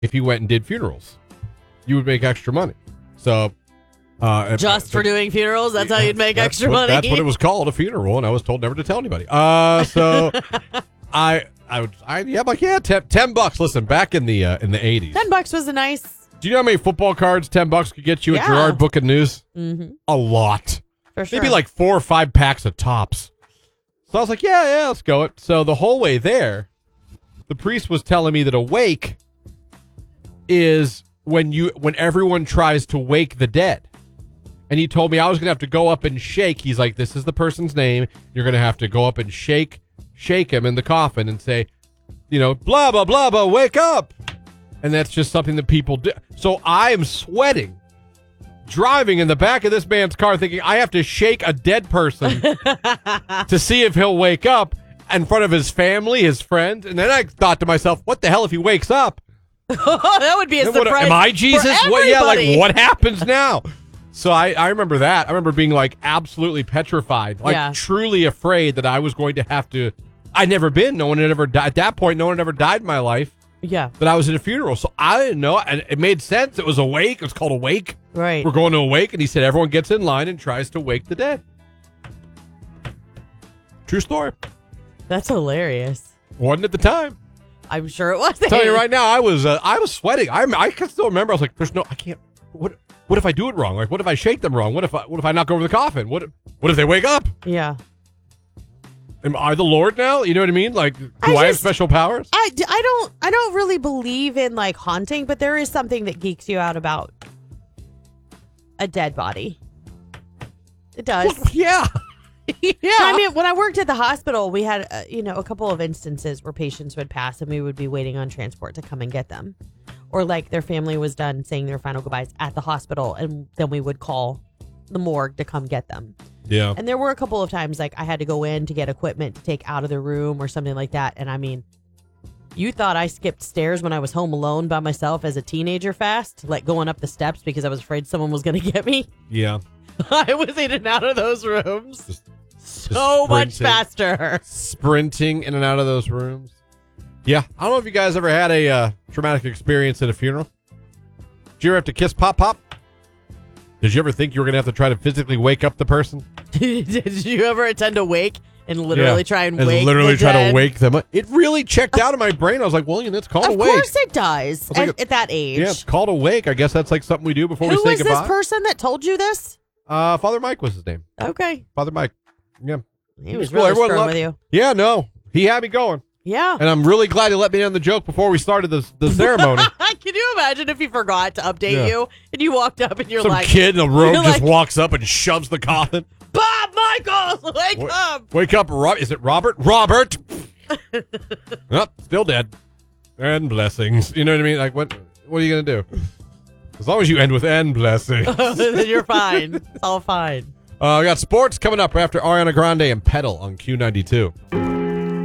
if you went and did funerals. You would make extra money. So, just for doing funerals, that's how you'd make extra money. That's what it was called, a funeral, and I was told never to tell anybody. So I'm like, $10. Listen, back in the 80s, $10 was a nice. Do you know how many football cards $10 could get you at Gerard Book and News? Mm-hmm. A lot. For sure. Maybe like 4 or 5 packs of tops. So I was like, yeah, let's go. So the whole way there, the priest was telling me that a wake is when everyone tries to wake the dead. And he told me I was going to have to go up and shake. He's like, this is the person's name. You're going to have to go up and shake him in the coffin and say, blah, blah, blah, blah, wake up. And that's just something that people do. So I am sweating, driving in the back of this man's car thinking I have to shake a dead person to see if he'll wake up in front of his family, his friends. And then I thought to myself, what the hell if he wakes up? That would be a surprise. Am I Jesus? What happens now? So I remember that. I remember being like absolutely petrified, truly afraid that I was going to have to. I'd never been. No one had ever died. At that point, no one had ever died in my life. Yeah. That I was at a funeral. So I didn't know. And it made sense. It was a wake. It was called a wake. Right. We're going to a wake. And he said everyone gets in line and tries to wake the dead. True story. That's hilarious. Wasn't at the time. I'm sure it was. I'm telling you right now, I was sweating. I can still remember. I was like, I can't. What if I do it wrong? Like, what if I shake them wrong? What if I knock over the coffin? What if they wake up? Yeah. Am I the Lord now? You know what I mean? Like, do I have special powers? I don't really believe in like haunting, but there is something that geeks you out about a dead body. It does. Well, yeah. Yeah. I mean, when I worked at the hospital, we had a couple of instances where patients would pass and we would be waiting on transport to come and get them, or like their family was done saying their final goodbyes at the hospital, and then we would call the morgue to come get them. Yeah. And there were a couple of times like I had to go in to get equipment to take out of the room or something like that. And I mean, you thought I skipped stairs when I was home alone by myself as a teenager fast, like going up the steps because I was afraid someone was going to get me? Yeah. I was in and out of those rooms so much faster. Sprinting in and out of those rooms. Yeah. I don't know if you guys ever had a traumatic experience at a funeral. Did you ever have to kiss Pop? Did you ever think you were going to have to try to physically wake up the person? Did you ever attend a wake and literally try and wake literally the try dead? to wake them up? It really checked out in my brain. I was like, well, that's called a wake. Of course it does at that age. Yeah, it's called a wake. I guess that's like something we do before we say goodbye. Who was this person that told you this? Father Mike was his name. Okay. Father Mike. Yeah. He was really strong with you. Yeah, no. He had me going. Yeah. And I'm really glad he let me in on the joke before we started the ceremony. Can you imagine if he forgot to update you and you walked up and you're Some like... Some kid in a robe just walks up and shoves the coffin. Bob Michaels, wake up! Wake up. Is it Robert? Robert! Oh, still dead. And blessings. You know what I mean? Like, what are you going to do? As long as you end with "and blessings." Then you're fine. It's all fine. We got sports coming up after Ariana Grande and Pedal on Q92.